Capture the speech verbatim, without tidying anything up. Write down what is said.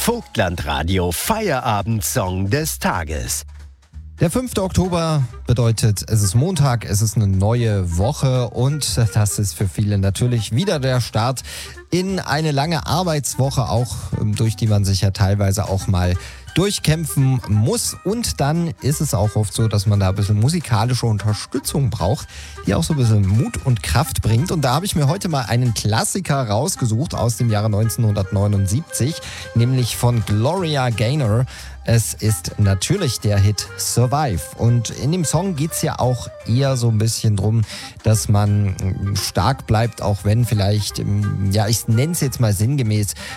Vogtlandradio Feierabend-Song des Tages. Der fünfte Oktober bedeutet, es ist Montag, es ist eine neue Woche und das ist für viele natürlich wieder der Start in eine lange Arbeitswoche, auch durch die man sich ja teilweise auch mal durchkämpfen muss. Und dann ist es auch oft so, dass man da ein bisschen musikalische Unterstützung braucht, die auch so ein bisschen Mut und Kraft bringt. Und da habe ich mir heute mal einen Klassiker rausgesucht aus dem Jahre neunzehnhundertneunundsiebzig, nämlich von Gloria Gaynor. Es ist natürlich der Hit Survive. Und in dem Song geht es ja auch eher so ein bisschen drum, dass man stark bleibt, auch wenn vielleicht, ja, ich nenne es jetzt mal sinngemäß,